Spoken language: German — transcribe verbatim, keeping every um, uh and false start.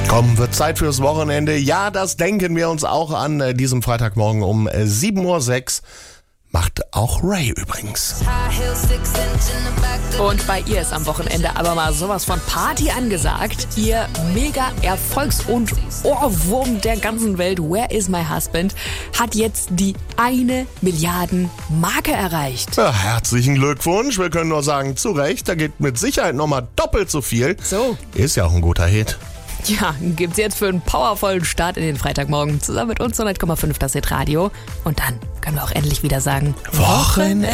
Komm, wird Zeit fürs Wochenende. Ja, das denken wir uns auch an äh, diesem Freitagmorgen um äh, sieben Uhr sechs. Macht auch Ray übrigens. Und bei ihr ist am Wochenende aber mal sowas von Party angesagt. Ihr mega Erfolgs- und Ohrwurm der ganzen Welt, Where is my husband, hat jetzt die eine Milliarden Marke erreicht. Ja, herzlichen Glückwunsch. Wir können nur sagen, zu Recht, da geht mit Sicherheit nochmal doppelt so viel. So. Ist ja auch ein guter Hit. Ja, gibt's jetzt für einen powervollen Start in den Freitagmorgen zusammen mit uns hundert Komma fünf das Hit Radio. Und dann können wir auch endlich wieder sagen, Wochenende.